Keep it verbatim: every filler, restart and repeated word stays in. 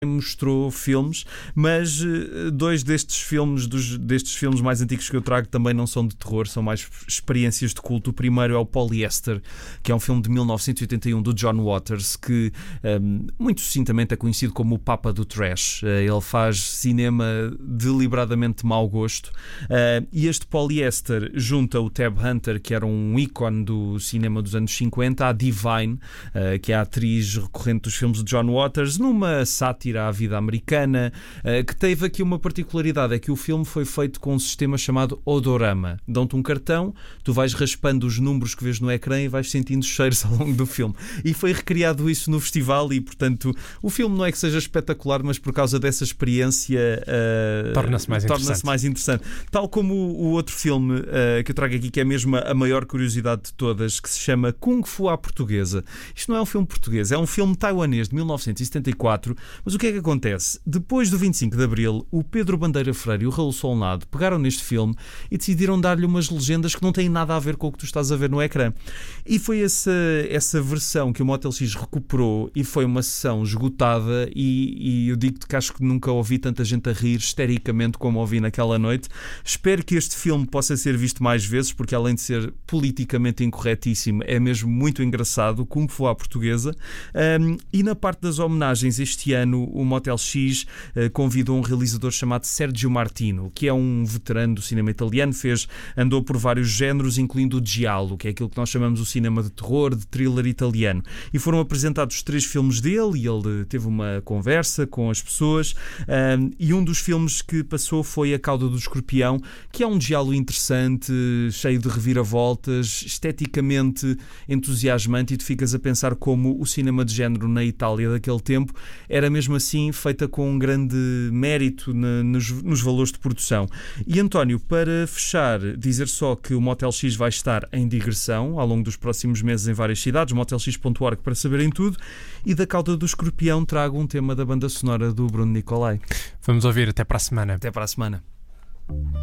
mostrou filmes, mas uh, dois destes filmes, dos, destes filmes mais antigos que eu trago também não são de terror, são mais experiências de culto. O primeiro é o Polyester, que é um filme de mil novecentos e oitenta e um do John Waters, que um, muito sucintamente é conhecido como o Papa do Trash. Uh, ele faz cinema deliberadamente de mau gosto, uh, e este Polyester junta o Tab Hunter, que era um ícone do cinema dos anos cinquenta, à Divine, uh, que é a atriz recorrente dos filmes de John Waters, numa sátira à vida americana, que teve aqui uma particularidade, é que o filme foi feito com um sistema chamado odorama. Dão-te um cartão, tu vais raspando os números que vês no ecrã e vais sentindo cheiros ao longo do filme. E foi recriado isso no festival e, portanto, o filme não é que seja espetacular, mas por causa dessa experiência uh, torna-se mais, torna-se mais interessante. Tal como o, o outro filme uh, que eu trago aqui, que é mesmo a maior curiosidade de todas, que se chama Kung Fu à Portuguesa. Isto não é um filme português, é um filme taiwanês de mil novecentos e setenta e quatro, mas o que é que acontece? Depois do vinte e cinco de Abril, o Pedro Bandeira Freire e o Raul Solnado pegaram neste filme e decidiram dar-lhe umas legendas que não têm nada a ver com o que tu estás a ver no ecrã. E foi essa, essa versão que o Motel X recuperou e foi uma sessão esgotada, e, e eu digo-te que acho que nunca ouvi tanta gente a rir histericamente como ouvi naquela noite. Espero que este filme possa ser visto mais vezes, porque além de ser politicamente incorretíssimo, é mesmo muito engraçado, Kung Fu à Portuguesa. Um, e na parte das homenagens, este ano o Motel X uh, convidou um realizador chamado Sergio Martino, que é um veterano do cinema italiano, fez, andou por vários géneros, incluindo o giallo, que é aquilo que nós chamamos o cinema de terror, de thriller italiano. E foram apresentados três filmes dele e ele teve uma conversa com as pessoas, um, e um dos filmes que passou foi A Cauda do Escorpião, que é um giallo interessante, cheio de reviravoltas, esteticamente entusiasmante, e tu ficas a pensar como o cinema de género na Itália daquele tempo era mesmo assim feita com um grande mérito na, nos, nos valores de produção. E António, para fechar, dizer só que o Motel X vai estar em digressão ao longo dos próximos meses em várias cidades, motel x ponto org para saberem tudo, e da Cauda do Escorpião trago um tema da banda sonora do Bruno Nicolai. Vamos ouvir, até para a semana. Até para a semana.